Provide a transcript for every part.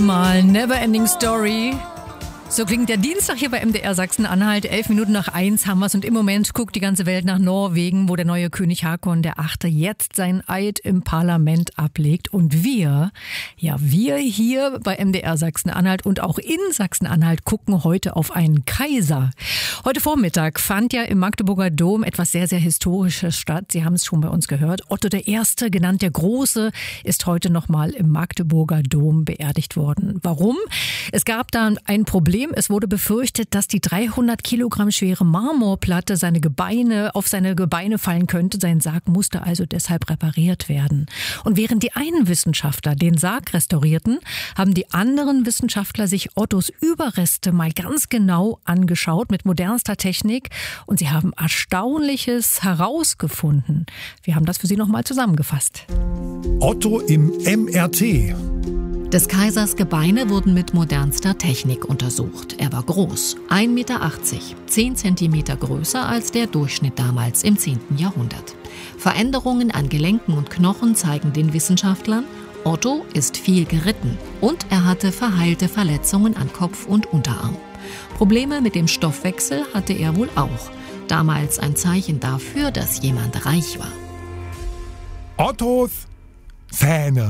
Mal Neverending Story. So klingt der Dienstag hier bei MDR Sachsen-Anhalt. 11:11 haben wir es und im Moment guckt die ganze Welt nach Norwegen, wo der neue König Haakon VIII. Jetzt seinen Eid im Parlament ablegt. Und wir hier bei MDR Sachsen-Anhalt und auch in Sachsen-Anhalt gucken heute auf einen Kaiser. Heute Vormittag fand ja im Magdeburger Dom etwas sehr, sehr Historisches statt. Sie haben es schon bei uns gehört. Otto I., genannt der Große, ist heute nochmal im Magdeburger Dom beerdigt worden. Warum? Es gab da ein Problem. Es wurde befürchtet, dass die 300 Kilogramm schwere Marmorplatte auf seine Gebeine fallen könnte. Sein Sarg musste also deshalb repariert werden. Und während die einen Wissenschaftler den Sarg restaurierten, haben die anderen Wissenschaftler sich Ottos Überreste mal ganz genau angeschaut mit modernster Technik. Und sie haben Erstaunliches herausgefunden. Wir haben das für Sie nochmal zusammengefasst. Otto im MRT. Des Kaisers Gebeine wurden mit modernster Technik untersucht. Er war groß, 1,80 Meter, 10 Zentimeter größer als der Durchschnitt damals im 10. Jahrhundert. Veränderungen an Gelenken und Knochen zeigen den Wissenschaftlern, Otto ist viel geritten und er hatte verheilte Verletzungen an Kopf und Unterarm. Probleme mit dem Stoffwechsel hatte er wohl auch. Damals ein Zeichen dafür, dass jemand reich war. Ottos Zähne.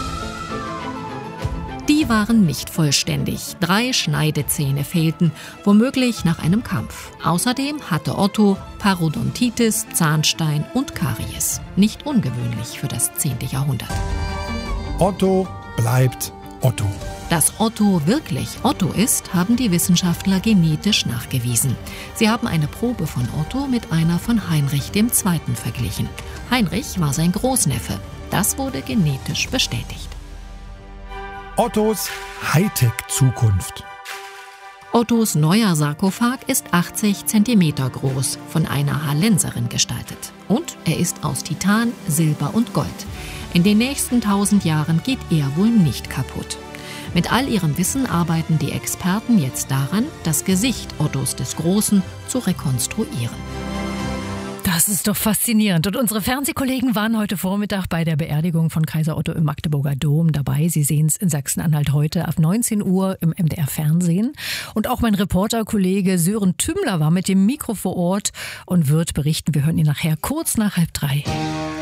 Die waren nicht vollständig. 3 Schneidezähne fehlten, womöglich nach einem Kampf. Außerdem hatte Otto Parodontitis, Zahnstein und Karies. Nicht ungewöhnlich für das 10. Jahrhundert. Otto bleibt Otto. Dass Otto wirklich Otto ist, haben die Wissenschaftler genetisch nachgewiesen. Sie haben eine Probe von Otto mit einer von Heinrich II. Verglichen. Heinrich war sein Großneffe. Das wurde genetisch bestätigt. Ottos Hightech-Zukunft. Ottos neuer Sarkophag ist 80 Zentimeter groß, von einer Hallenserin gestaltet. Und er ist aus Titan, Silber und Gold. In den nächsten 1000 Jahren geht er wohl nicht kaputt. Mit all ihrem Wissen arbeiten die Experten jetzt daran, das Gesicht Ottos des Großen zu rekonstruieren. Das ist doch faszinierend. Und unsere Fernsehkollegen waren heute Vormittag bei der Beerdigung von Kaiser Otto im Magdeburger Dom dabei. Sie sehen es in Sachsen-Anhalt heute ab 19 Uhr im MDR-Fernsehen. Und auch mein Reporterkollege Sören Tümmler war mit dem Mikro vor Ort und wird berichten. Wir hören ihn nachher kurz nach 2:30.